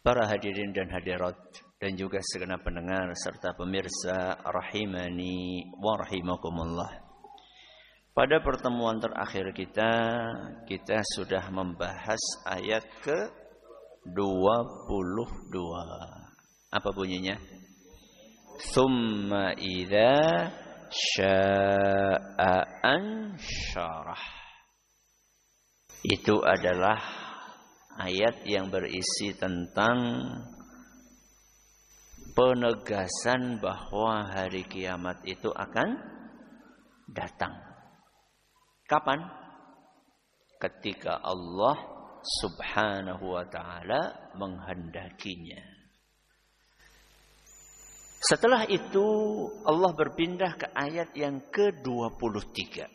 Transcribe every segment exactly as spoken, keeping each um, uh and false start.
Para hadirin dan hadirat dan juga segenap pendengar serta pemirsa rahimani wa rahimakumullah. Pada pertemuan terakhir kita, kita sudah membahas ayat ke dua puluh dua. Apa bunyinya? Tsumma idza syaa ansyarah. Itu adalah ayat yang berisi tentang penegasan bahwa hari kiamat itu akan datang. Kapan? Ketika Allah Subhanahu wa ta'ala menghendakinya. Setelah itu Allah berpindah ke ayat yang ke dua puluh tiga.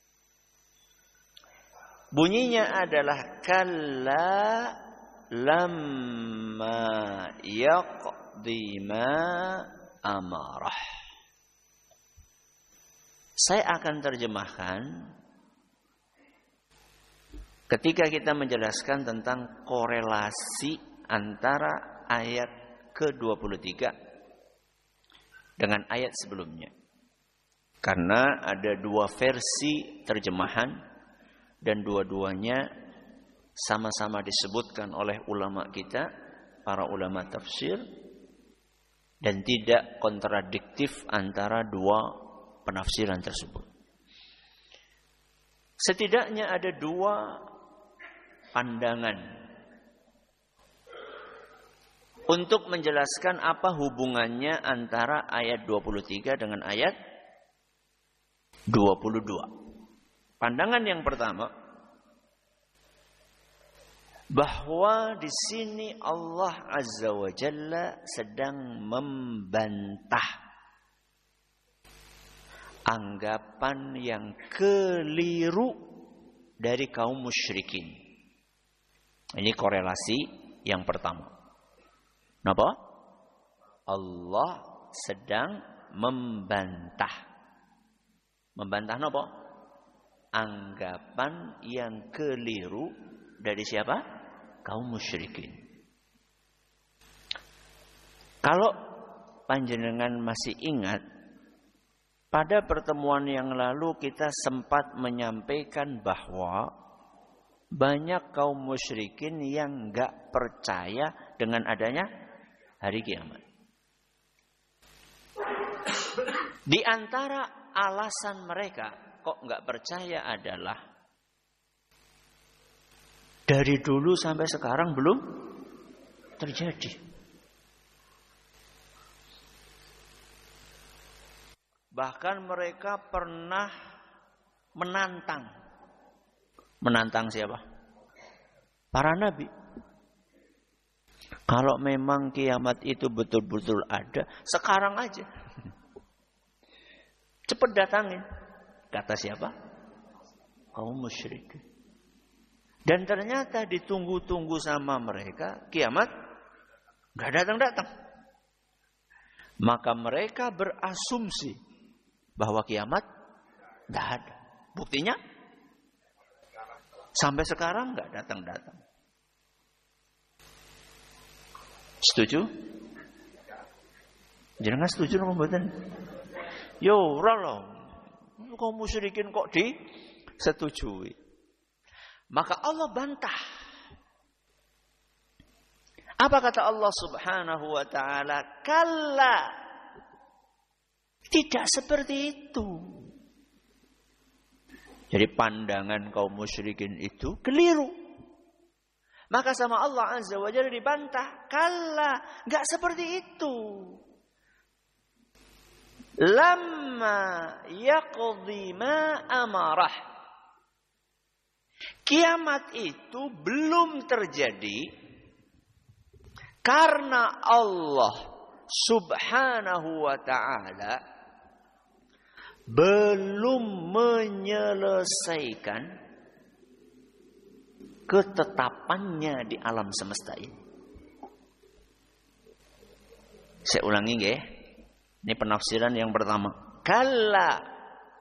Bunyinya adalah kalla lamma yaqdi ma amarah. Saya akan terjemahkan ketika kita menjelaskan tentang korelasi antara ayat ke dua puluh tiga dengan ayat sebelumnya. Karena ada dua versi terjemahan dan dua-duanya sama-sama disebutkan oleh ulama kita, para ulama tafsir, dan tidak kontradiktif antara dua penafsiran tersebut. Setidaknya ada dua pandangan untuk menjelaskan apa hubungannya antara ayat dua puluh tiga dengan ayat dua puluh dua. Pandangan yang pertama, bahwa di sini Allah Azza wa Jalla sedang membantah anggapan yang keliru dari kaum musyrikin. Ini korelasi yang pertama. Kenapa? Allah sedang membantah. Membantah apa? Anggapan yang keliru dari siapa? Kaum musyrikin. Kalau panjenengan masih ingat, pada pertemuan yang lalu kita sempat menyampaikan bahwa banyak kaum musyrikin yang enggak percaya dengan adanya hari kiamat. Di antara alasan mereka kok enggak percaya adalah dari dulu sampai sekarang belum terjadi. Bahkan mereka pernah menantang. Menantang siapa? Para nabi. Kalau memang kiamat itu betul-betul ada, sekarang aja. Cepat datangin. Kata siapa? Kaum musyrik. Dan ternyata ditunggu-tunggu sama mereka, kiamat nggak datang-datang. Maka mereka berasumsi bahwa kiamat nggak ada. Buktinya sampai sekarang nggak datang-datang. Setuju? Jangan setuju dong mboten. Yo ora lho. Kaum musyrikin kok disetujui. Maka Allah bantah. Apa kata Allah Subhanahu wa ta'ala? Kalla. Tidak seperti itu. Jadi pandangan kaum musyrikin itu keliru. Maka sama Allah Azza wa Jalla dibantah. Kalla. Enggak seperti itu. Lamma yaqdi ma amarah. Kiamat itu belum terjadi karena Allah Subhanahu wa ta'ala belum menyelesaikan ketetapannya di alam semesta ini. Saya ulangi nggih. Ini penafsiran yang pertama. Kalla